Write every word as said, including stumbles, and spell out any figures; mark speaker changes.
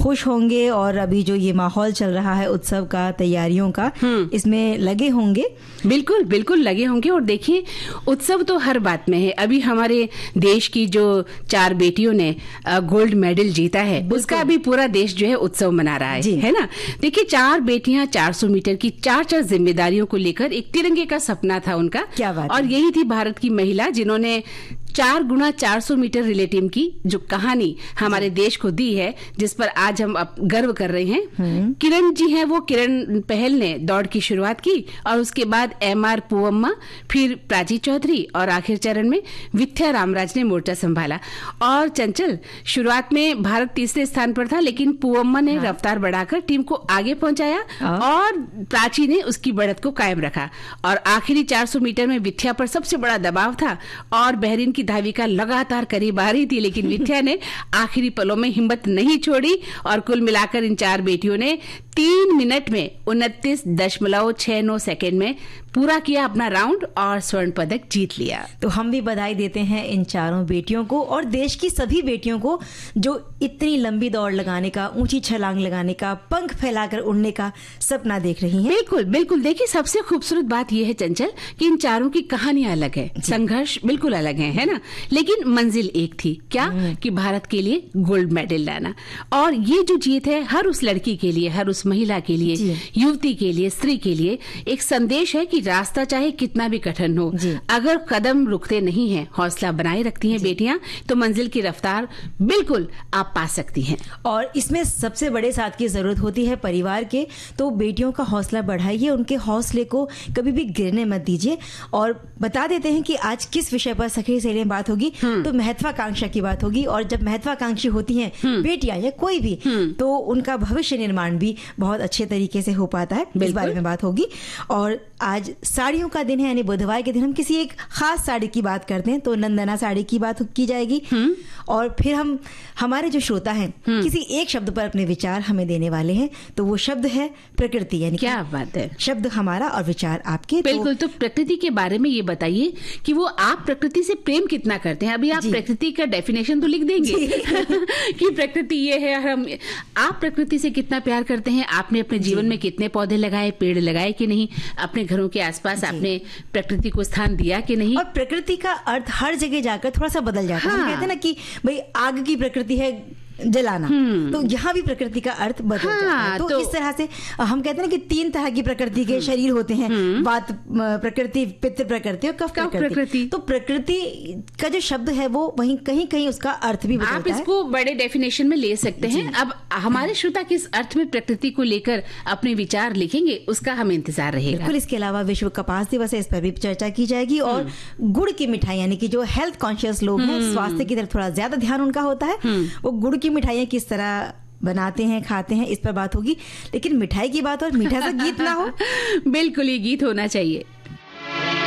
Speaker 1: खुश होंगे और अभी जो ये माहौल चल रहा है उत्सव का, तैयारियों का, इसमें लगे होंगे।
Speaker 2: बिल्कुल बिल्कुल लगे होंगे। और देखिए, उत्सव तो हर बात में है। अभी हमारे देश की जो चार बेटियों ने गोल्ड मेडल जीता है, उसका अभी पूरा देश जो है उत्सव मना रहा है, है ना। देखिए, चार बेटियां चार सौ मीटर की चार चार जिम्मेदारियों को लेकर एक तिरंगे का सपना था उनका।
Speaker 1: क्या बात
Speaker 2: और यही थी भारत की महिला जिन्होंने चार गुना चार सौ मीटर रिले टीम की जो कहानी हमारे देश को दी है, जिस पर आज हम गर्व कर रहे हैं। किरण जी हैं वो, किरण पहल ने दौड़ की शुरुआत की और उसके बाद एम आर पूवम्मा, फिर प्राची चौधरी और आखिर चरण में विथ्या रामराज ने मोर्चा संभाला। और चंचल, शुरुआत में भारत तीसरे स्थान पर था, लेकिन पूवम्मा ने हाँ। रफ्तार बढ़ाकर टीम को आगे पहुंचाया और प्राची ने उसकी बढ़त को कायम रखा। और आखिरी चार सौ मीटर में विथ्या पर सबसे बड़ा दबाव था और बहरीन की धाविका लगातार करीब आ रही थी, लेकिन विथ्या ने आखिरी पलों में हिम्मत नहीं छोड़ी और कुल मिलाकर इन चार बेटियों ने तीन मिनट में उनतीस दशमलव छह नौ सेकेंड में पूरा किया अपना राउंड और स्वर्ण पदक जीत लिया।
Speaker 1: तो हम भी बधाई देते हैं इन चारों बेटियों को और देश की सभी बेटियों को जो इतनी लंबी दौड़ लगाने का, ऊंची छलांग लगाने का, पंख फैलाकर उड़ने का सपना देख रही हैं।
Speaker 2: बिल्कुल बिल्कुल। देखिए, सबसे खूबसूरत बात यह है चंचल कि इन चारों की कहानियां अलग है, संघर्ष बिल्कुल अलग है, है ना, लेकिन मंजिल एक थी। क्या कि भारत के लिए गोल्ड मेडल लाना। और ये जो जीत है हर उस लड़की के लिए, हर उस महिला के लिए, युवती के लिए, स्त्री के लिए एक संदेश है कि रास्ता चाहे कितना भी कठिन हो, अगर कदम रुकते नहीं हैं, हौसला बनाए रखती हैं बेटियां, तो मंजिल की रफ्तार बिल्कुल आप पा सकती हैं।
Speaker 1: और इसमें सबसे बड़े साथ की जरूरत होती है परिवार के। तो बेटियों का हौसला बढ़ाइए, उनके हौसले को कभी भी गिरने मत दीजिए। और बता देते हैं कि आज किस विषय पर सखी सहेली में बात होगी। तो महत्वाकांक्षा की बात होगी। और जब महत्वाकांक्षी होती हैं बेटियां या कोई भी, तो उनका भविष्य निर्माण भी बहुत अच्छे तरीके से हो पाता है। इस बारे में बात होगी। और आज साड़ियों का दिन है, यानी बुधवार के दिन हम किसी एक खास साड़ी की बात करते हैं, तो नंदना साड़ी की बात की जाएगी। और फिर हम हमारे जो श्रोता हैं किसी एक शब्द पर अपने विचार हमें देने वाले हैं। तो वो शब्द है प्रकृति। यानी
Speaker 2: क्या बात है,
Speaker 1: शब्द हमारा और विचार आपके।
Speaker 2: बिल्कुल। तो, तो प्रकृति के बारे में ये बताइए कि वो आप प्रकृति से प्रेम कितना करते हैं। अभी आप प्रकृति का डेफिनेशन तो लिख देंगे कि प्रकृति ये है। हम आप प्रकृति से कितना प्यार करते हैं, आपने अपने जीवन में कितने पौधे लगाए, पेड़ लगाए कि नहीं, अपने घरों के आसपास आपने प्रकृति को स्थान दिया कि नहीं।
Speaker 1: और प्रकृति का अर्थ हर जगह जाकर थोड़ा सा बदल जाता है। हाँ। हम कहते हैं ना कि भाई आग की प्रकृति है जलाना, तो यहाँ भी प्रकृति का अर्थ बदल हाँ, जाता है। तो, तो इस तरह से हम कहते हैं ना कि तीन तरह की प्रकृति के शरीर होते हैं, वात प्रकृति, पित्त प्रकृति और कफ प्रकृति। तो प्रकृति का जो शब्द है वो वहीं कहीं कहीं उसका अर्थ भी बदलता है।
Speaker 2: आप इसको बड़े डेफिनेशन में ले सकते हैं। अब हमारे श्रोता किस अर्थ में प्रकृति को लेकर अपने विचार लिखेंगे, उसका हमें इंतजार रहेगा।
Speaker 1: बिल्कुल। इसके अलावा विश्व कपास दिवस है, इस पर भी चर्चा की जाएगी। और गुड़ की मिठाई, यानी कि जो हेल्थ कॉन्शियस लोग हैं, स्वास्थ्य की तरफ थोड़ा ज्यादा ध्यान उनका होता है, वो गुड़ की मिठाइयाँ किस तरह बनाते हैं, खाते हैं, इस पर बात होगी। लेकिन मिठाई की बात और मीठा सा गीत ना हो।
Speaker 2: बिल्कुल, ये गीत होना चाहिए।